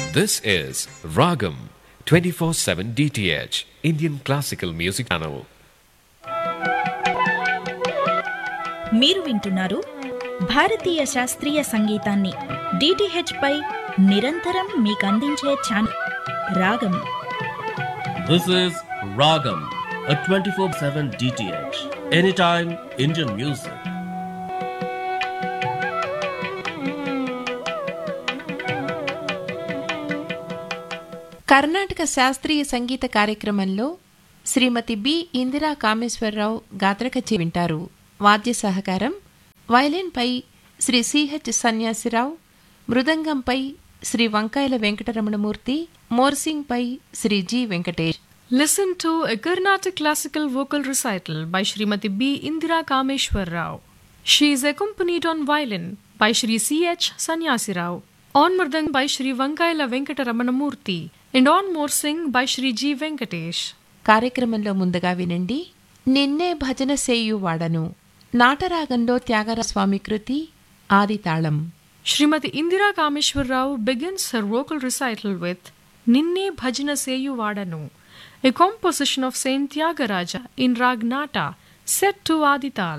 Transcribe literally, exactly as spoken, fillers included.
This is Ragam twenty-four seven D T H, Indian Classical Music Channel. మీరు వింటున్నారు భారతీయ శాస్త్రీయ సంగీతాన్ని డిటిహెచ్ పై నిరంతరం మీకందించే ఛానల్ రాగం. This is Ragam, a twenty-four seven D T H, anytime Indian music. Karnataka శాస్త్రీయ సంగీత కార్యక్రమంలో శ్రీమతి B Indira Kameswara Rao గాత్రకచ్చి వింటారు. వాద్య సహకారం వయలిన్పై శ్రీ సిహెచ్ సన్యాసిరావు, మృదంగంపై శ్రీ వంకాయల Venkataramanamurthy, మోర్సింగ్పై Shri G Venkatesh. Listen to a Carnatic classical vocal recital by Srimati B. Indira Kameshwar Rao. She is accompanied on violin by Shri C H Sanyasi Rao, on mridang by Shri Vankaila Venkataramanamurthy, and on morsing by Shri G. Venkatesh. కార్యక్రమంలో ముందుగా వినండి నిన్నే భజన సేయువాడను, నాటరాగంలో త్యాగరాజస్వామి కృతి, ఆదితాళం. Srimati Indira Kameshwar Rao begins her vocal recital with Ninne Bhajana Seyu Vadanu, a composition of Saint Tyagaraja in Rag Nata, set to Adital.